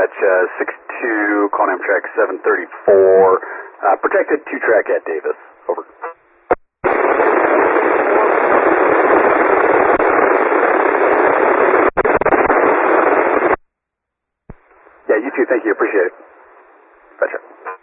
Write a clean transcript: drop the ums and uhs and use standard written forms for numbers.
dispatch, 6-2, calling Amtrak 734, protected 2-track at Davis. Over. Yeah, you too. Thank you. Appreciate it. Gotcha.